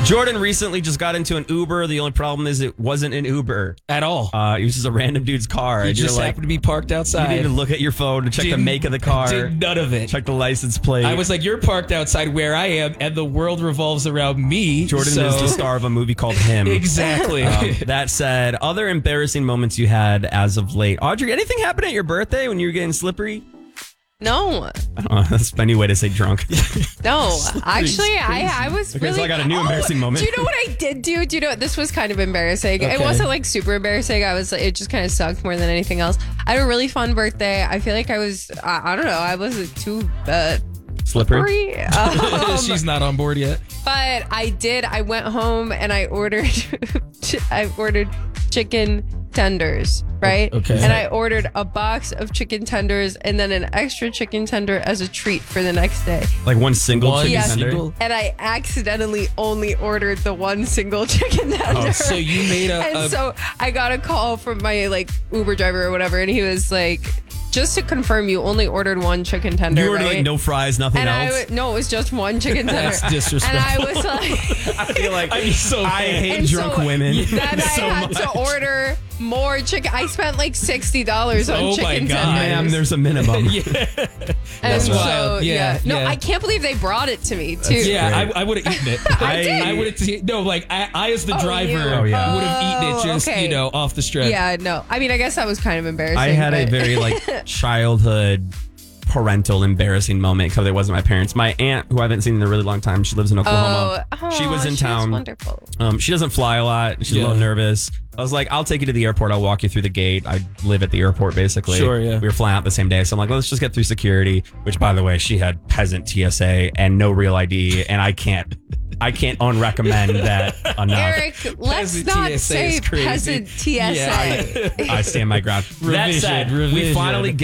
Jordan recently just got into an Uber. The only problem is it wasn't an Uber At all. It was just a random dude's car. He and just you're happened to be parked you outside. didn't even look at your phone to check the make of the car. Did none of it. Check the license plate. I was like, you're parked outside where I am, and the world revolves around me. Jordan so. is the star of a movie called Him. Exactly. That said, other embarrassing moments you had as of late. Audrey, anything happen at your birthday when you were getting slippery? No, I don't know. That's a funny way to say drunk. no. Actually, I was Okay, really. so I got a new embarrassing moment. Do you know what I did do? Do you know this was kind of embarrassing? Okay. It wasn't like super embarrassing. It just kind of sucked more than anything else. I had a really fun birthday. I feel like I was. I don't know. I wasn't too Slippery? slippery. She's not on board yet. But I did. I went home and I ordered. I ordered chicken tenders, right? Okay. And I ordered a box of chicken tenders and then an extra chicken tender as a treat for the next day. Like one single One chicken Yes. tender? single? And I accidentally only ordered the one single chicken tender. So you made And so I got a call from my like Uber driver or whatever, and he was like, just to confirm, you only ordered one chicken tender, You ordered right? like no fries, nothing And else? no, it was just one chicken tender. That's disrespectful. And I was like, I feel like I'd be so I mad. hate And drunk so women. then I so had much. to order more chicken. I spent like $60 on Oh my chicken God. tenders. Ma'am, there's a minimum. And That's so, wild. Yeah, No, yeah. I can't believe they brought it to me too. Yeah, I would have eaten it. I did. I would have. No, like I as the Oh, driver you. Oh, yeah. would have eaten it just okay. off the strength. Yeah, no. I mean, I guess that was kind of embarrassing. I had a but- very like childhood parental embarrassing moment because it wasn't my parents. My aunt, who I haven't seen in a really long time, she lives in Oklahoma. She was in town. Wonderful. She doesn't fly a lot. She's a Yeah. little nervous. I was like, I'll take you to the airport. I'll walk you through the gate. I live at the airport, basically. Sure, yeah. We were flying out the same day. So I'm like, let's just get through security, which, by the way, she had peasant TSA and no real ID. And I can't unrecommend that enough. Eric, let's Peasant not TSA say is crazy. peasant TSA. Yeah. I stand my ground. That Revision, said, we revision. finally